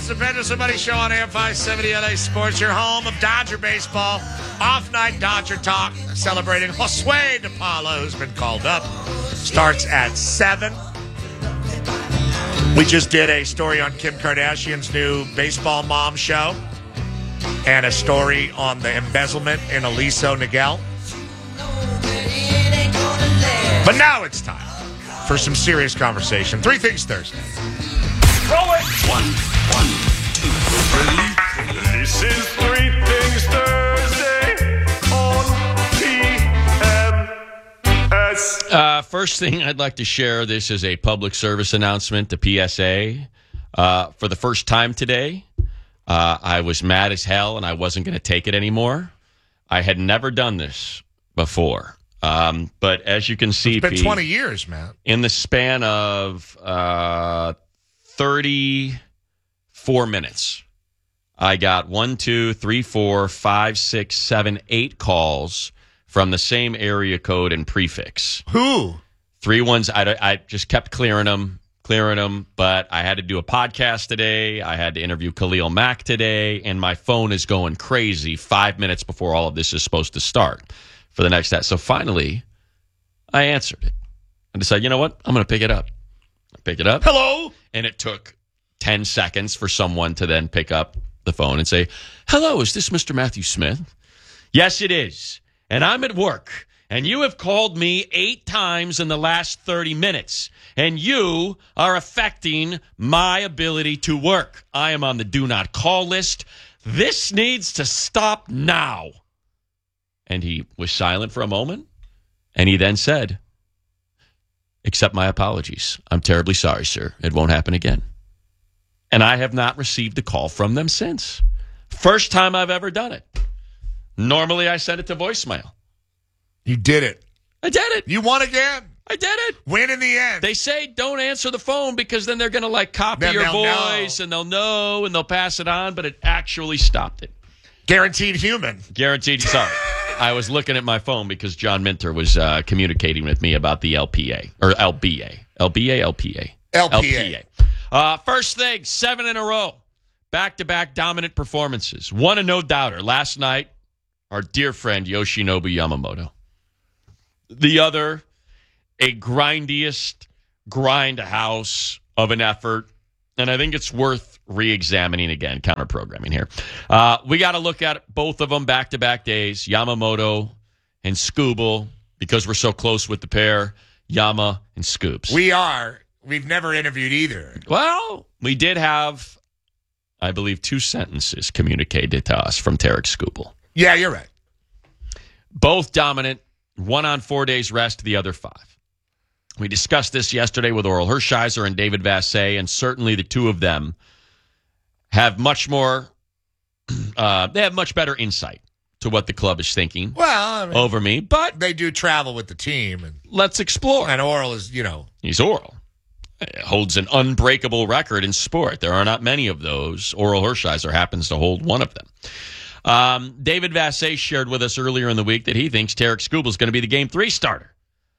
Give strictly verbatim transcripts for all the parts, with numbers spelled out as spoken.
the Pendleton Money Show on A M five seventy L A Sports, your home of Dodger baseball. Off-night Dodger talk, celebrating Josue DePaulo, who's been called up. Starts at seven. We just did a story on Kim Kardashian's new baseball mom show and a story on the embezzlement in Aliso Niguel. But now it's time for some serious conversation. Three Things Thursday. Roll it! One, one, two, three. This is Three Things Thursday on P M S. Uh, first thing I'd like to share, this is a public service announcement, the P S A. Uh, for the first time today, uh, I was mad as hell and I wasn't going to take it anymore. I had never done this before. Um, but as you can see, it's been Pete, twenty years, man. In the span of uh, thirty-four minutes, I got one, two, three, four, five, six, seven, eight calls from the same area code and prefix. Who? Three ones. I, I just kept clearing them, clearing them. But I had to do a podcast today. I had to interview Khalil Mack today, and my phone is going crazy five minutes before all of this is supposed to start for the next set. So finally, I answered it. I decided, you know what? I'm going to pick it up. I pick it up. Hello? And it took ten seconds for someone to then pick up the phone and say, hello, is this Mister Matthew Smith? Yes, it is. And I'm at work. And you have called me eight times in the last thirty minutes. And you are affecting my ability to work. I am on the do not call list. This needs to stop now. And he was silent for a moment, and he then said, accept my apologies. I'm terribly sorry, sir. It won't happen again. And I have not received a call from them since. First time I've ever done it. Normally, I send it to voicemail. You did it. I did it. You won again. I did it. Win in the end. They say don't answer the phone because then they're going to, like, copy Then your they'll voice, know. and they'll know, and they'll pass it on, but it actually stopped it. Guaranteed human. Guaranteed. Sorry. I was looking at my phone because John Minter was uh, communicating with me about the L P A. Or L B A. L B A, L P A. L P A. L P A. Uh, first thing, seven in a row. Back-to-back dominant performances. One a no-doubter. Last night, our dear friend Yoshinobu Yamamoto. The other, a grindiest grindhouse of an effort. And I think it's worth re-examining again, counter-programming here. Uh, we got to look at both of them back-to-back days, Yamamoto and Skubal, because we're so close with the pair, Yama and Scoobs. We are. We've never interviewed either. Well, we did have, I believe, two sentences communicated to us from Tarek Skubal. Yeah, you're right. Both dominant, one on four days rest, the other five. We discussed this yesterday with Oral Hershiser and David Vassay, and certainly the two of them have much more, uh, they have much better insight to what the club is thinking Well, I mean, over me, but they do travel with the team. And, let's explore. and Oral is, you know. He's Oral. He holds an unbreakable record in sport. There are not many of those. Oral Hershiser happens to hold one of them. Um, David Vassay shared with us earlier in the week that he thinks Tarek Skubal is going to be the game three starter.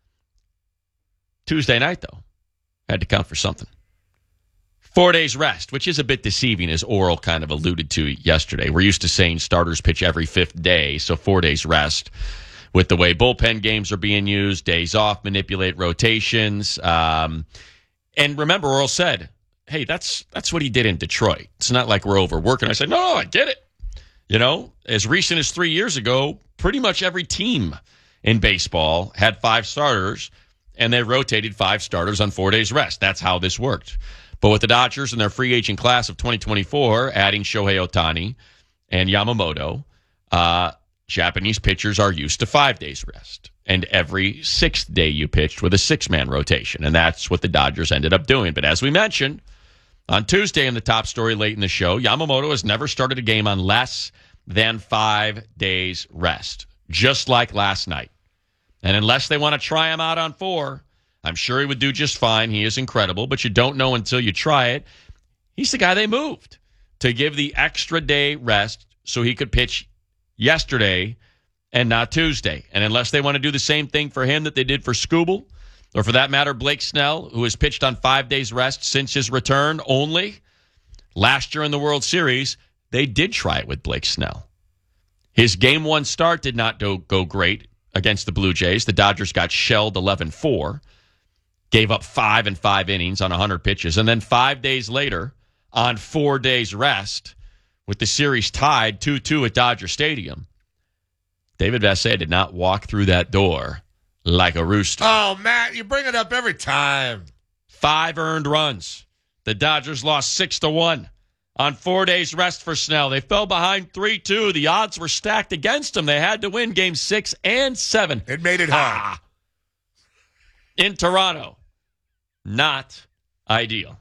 Tuesday night, though, had to count for something. Four days rest, which is a bit deceiving, as Oral kind of alluded to yesterday. We're used to saying starters pitch every fifth day, so four days rest. With the way bullpen games are being used, days off, manipulate rotations. Um, and remember, Oral said, hey, that's that's what he did in Detroit. It's not like we're overworking. I said, no, no, I get it. You know, as recent as three years ago, pretty much every team in baseball had five starters, and they rotated five starters on four days rest. That's how this worked. But with the Dodgers and their free agent class of twenty twenty-four, adding Shohei Ohtani and Yamamoto, uh, Japanese pitchers are used to five days rest. And every sixth day you pitched with a six-man rotation. And that's what the Dodgers ended up doing. But as we mentioned, on Tuesday in the top story late in the show, Yamamoto has never started a game on less than five days rest, just like last night. And unless they want to try him out on four, I'm sure he would do just fine. He is incredible, but you don't know until you try it. He's the guy they moved to give the extra day rest so he could pitch yesterday and not Tuesday. And unless they want to do the same thing for him that they did for Skubal, or for that matter, Blake Snell, who has pitched on five days rest since his return only, Last year in the World Series, they did try it with Blake Snell. His game one start did not do, go great against the Blue Jays. The Dodgers got shelled eleven four, gave up five and five innings on one hundred pitches. And then five days later, on four days rest, with the series tied two two at Dodger Stadium, David Vassegh did not walk through that door like a rooster. Oh, Matt, you bring it up every time. Five earned runs. The Dodgers lost six to one. On four days rest for Snell. They fell behind three two. The odds were stacked against them. They had to win game six and seven. It made it hard. Ah. In Toronto. Not ideal.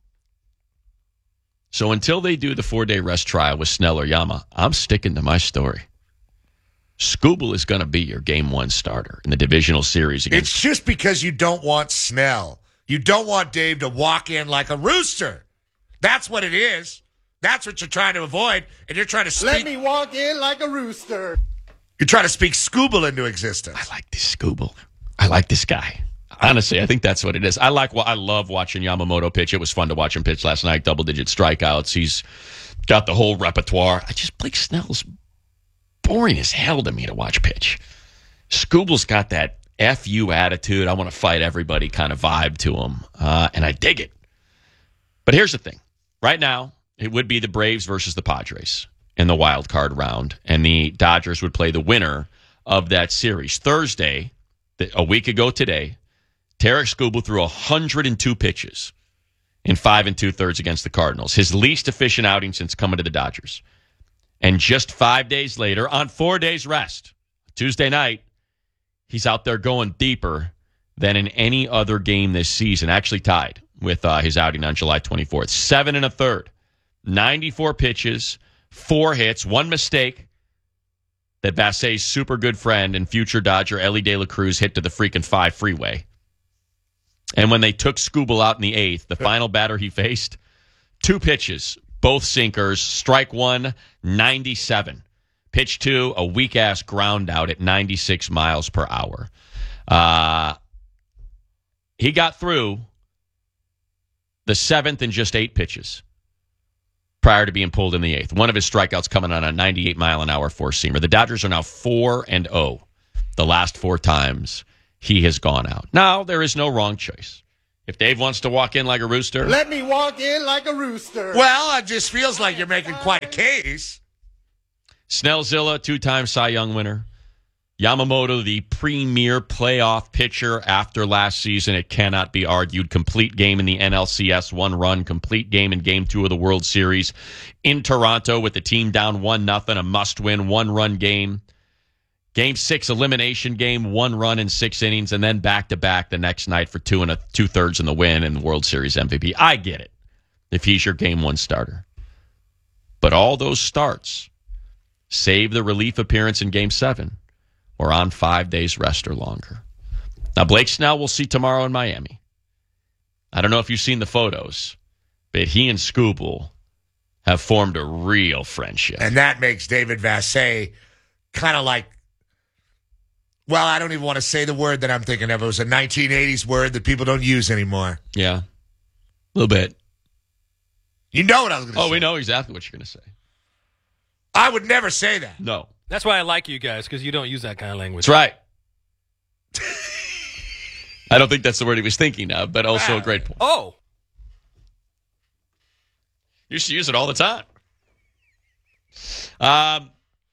So until they do the four-day rest trial with Snell or Yama, I'm sticking to my story. Skubal is going to be your game one starter in the divisional series against. It's just because you don't want Snell. You don't want Dave to walk in like a rooster. That's what it is. That's what you're trying to avoid, and you're trying to speak. Let me walk in like a rooster. You're trying to speak Skubal into existence. I like this Skubal. I like this guy. Honestly, I think that's what it is. I like. I love watching Yamamoto pitch. It was fun to watch him pitch last night. Double-digit strikeouts. He's got the whole repertoire. I just Blake Snell's boring as hell to me to watch pitch. Skubal's got that F U attitude. I want to fight everybody kind of vibe to him, uh, and I dig it. But here's the thing. Right now, it would be the Braves versus the Padres in the wild card round, and the Dodgers would play the winner of that series. Thursday, a week ago today, Tarik Skubal threw one hundred two pitches in five and two-thirds against the Cardinals, his least efficient outing since coming to the Dodgers. And just five days later, on four days rest, Tuesday night, he's out there going deeper than in any other game this season, actually tied with uh, his outing on July twenty-fourth. Seven and a third, ninety-four pitches, four hits, one mistake that Vassegh's super good friend and future Dodger Ellie De La Cruz hit to the freaking five freeway. And when they took Skubal out in the eighth, the final batter he faced, two pitches, both sinkers, strike one, ninety-seven. Pitch two, a weak-ass ground out at ninety-six miles per hour. Uh, he got through the seventh in just eight pitches prior to being pulled in the eighth. One of his strikeouts coming on a ninety-eight mile an hour four-seamer. The Dodgers are now four and oh the last four times he has gone out. Now, there is no wrong choice. If Dave wants to walk in like a rooster. Let me walk in like a rooster. Well, it just feels like you're making quite a case. Snellzilla, two-time Cy Young winner. Yamamoto, the premier playoff pitcher after last season. It cannot be argued. Complete game in the N L C S, one run. Complete game in Game two of the World Series in Toronto with the team down one nothing, a must-win one-run game. Game six elimination game, one run in six innings, and then back-to-back the next night for two and a two-thirds in the win and the World Series M V P. I get it if he's your game one starter. But all those starts, save the relief appearance in Game seven, or on five days rest or longer. Now, Blake Snell we'll see tomorrow in Miami. I don't know if you've seen the photos, but he and Skubal have formed a real friendship. And that makes David Vassegh kind of like, well, I don't even want to say the word that I'm thinking of. It was a nineteen eighties word that people don't use anymore. Yeah, a little bit. You know what I was going to Oh, say. we know exactly what you're going to say. I would never say that. No. That's why I like you guys, because you don't use that kind of language. That's right. I don't think that's the word he was thinking of, but also a great point. Oh. You used to use it all the time. Um,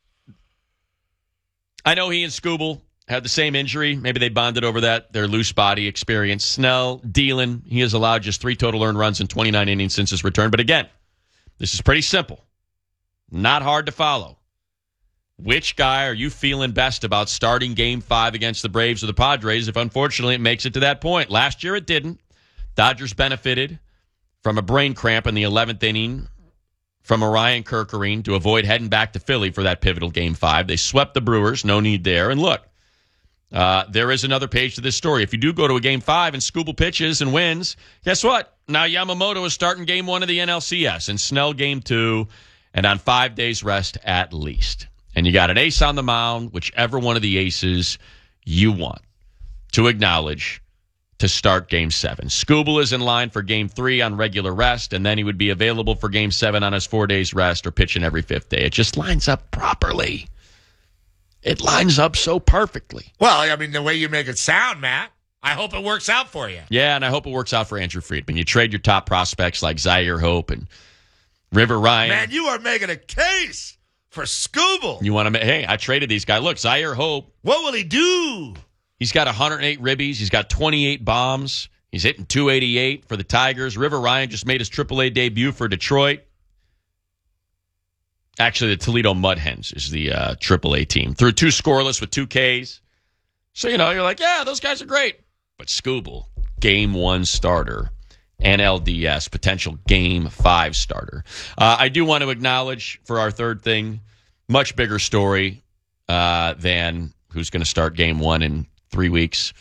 I know he and Skubal had the same injury. Maybe they bonded over that, their loose body experience. Snell, dealing. He has allowed just three total earned runs in twenty-nine innings since his return. But again, this is pretty simple. Not hard to follow. Which guy are you feeling best about starting Game five against the Braves or the Padres if, unfortunately, it makes it to that point? Last year it didn't. Dodgers benefited from a brain cramp in the eleventh inning from Orion Kerkering to avoid heading back to Philly for that pivotal Game five. They swept the Brewers. No need there. And look, uh, there is another page to this story. If you do go to a Game five and Skubal pitches and wins, guess what? Now Yamamoto is starting Game one of the N L C S and Snell Game two, and on five days rest at least. And you got an ace on the mound, whichever one of the aces you want to acknowledge to start Game seven. Scooble is in line for Game three on regular rest, and then he would be available for Game seven on his four days rest or pitching every fifth day. It just lines up properly. It lines up so perfectly. Well, I mean, the way you make it sound, Matt, I hope it works out for you. Yeah, and I hope it works out for Andrew Friedman. You trade your top prospects like Zaire Hope and River Ryan. Man, you are making a case for Scooble. You want to? Hey, I traded these guys. Look, Zaire Hope. What will he do? He's got one hundred eight ribbies. He's got twenty-eight bombs. He's hitting two eighty-eight for the Tigers. River Ryan just made his triple A debut for Detroit. Actually, the Toledo Mud Hens is the uh, triple A team. Threw two scoreless with two Ks. So, you know, you're like, yeah, those guys are great. But Scooble, game one starter. N L D S, potential game five starter. Uh, I do want to acknowledge for our third thing, much bigger story uh, than who's going to start game one in three weeks.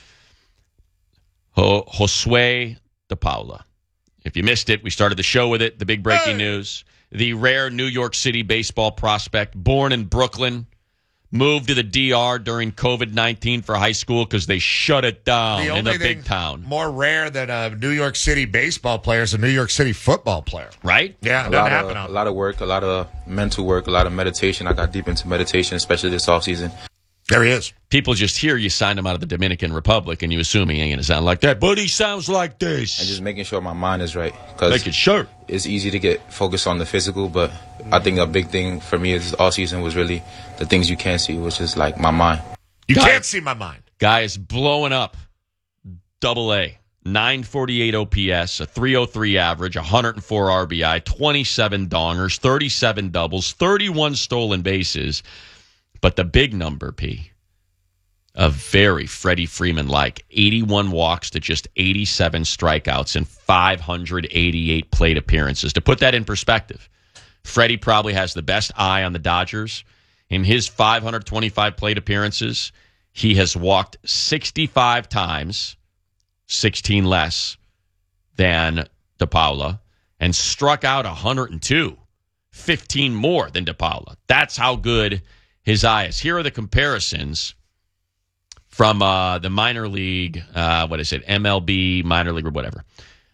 Ho- Josue De Paula. If you missed it, we started the show with it. The big breaking Hey. news. The rare New York City baseball prospect, born in Brooklyn, moved to the D R during covid nineteen for high school because they shut it down The in only a thing big town. more rare than a New York City baseball player is a New York City football player. Right? Yeah, it A doesn't lot, happen. of, out a lot of work, a lot of mental work, a lot of meditation. I got deep into meditation, especially this offseason. There he is. People just hear you signed him out of the Dominican Republic, and you assume he ain't going to sound like that, but he sounds like this. And just making sure my mind is right. Because Make it sure. it's easy to get focused on the physical, but I think a big thing for me this offseason was really the things you can't see, which is like my mind. You Guy- can't see my mind. Guy is blowing up. Double A. nine forty-eight O P S, a three oh three average, one hundred four R B I, twenty-seven dongers, thirty-seven doubles, thirty-one stolen bases. But the big number, P, a very Freddie Freeman-like, eighty-one walks to just eighty-seven strikeouts and five hundred eighty-eight plate appearances. To put that in perspective, Freddie probably has the best eye on the Dodgers. In his five hundred twenty-five plate appearances, he has walked sixty-five times, sixteen less than De Paula, and struck out one hundred two, fifteen more than De Paula. That's how good his eye is. Here are the comparisons from uh, the minor league, uh, what is it, M L B, minor league, or whatever.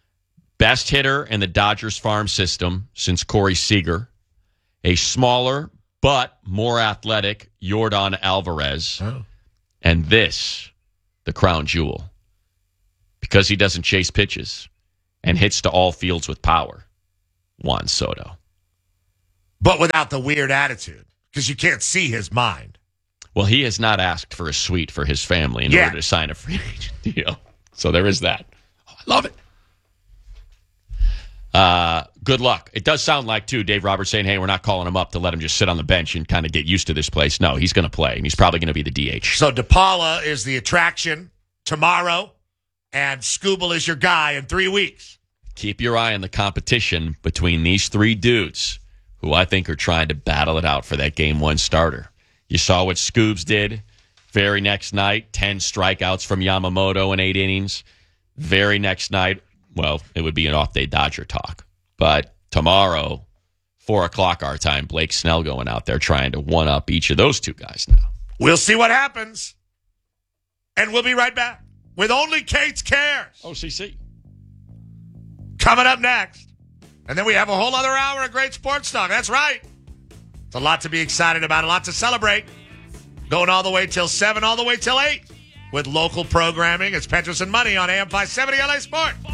Best hitter in the Dodgers farm system since Corey Seager. A smaller but more athletic Yordan Alvarez. Oh. And this, the crown jewel. Because he doesn't chase pitches and hits to all fields with power. Juan Soto. But without the weird attitude, because you can't see his mind. Well, he has not asked for a suite for his family in Yeah. order to sign a free agent deal. So there is that. Oh, I love it. Uh, good luck. It does sound like, too, Dave Roberts saying, hey, we're not calling him up to let him just sit on the bench and kind of get used to this place. No, he's going to play, and he's probably going to be the D H. So De Paula is the attraction tomorrow, and Scooble is your guy in three weeks. Keep your eye on the competition between these three dudes who I think are trying to battle it out for that game one starter. You saw what Scoobs did very next night, ten strikeouts from Yamamoto in eight innings. Very next night, well, it would be an off-day Dodger talk. But tomorrow, four o'clock our time, Blake Snell going out there trying to one-up each of those two guys now. We'll see what happens. And we'll be right back with Only Kate's Cares. O C C. Coming up next. And then we have a whole other hour of great sports talk. That's right. It's a lot to be excited about, a lot to celebrate. Going all the way till seven, all the way till eight. With local programming, it's Petros and Money on A M five seventy L A Sport.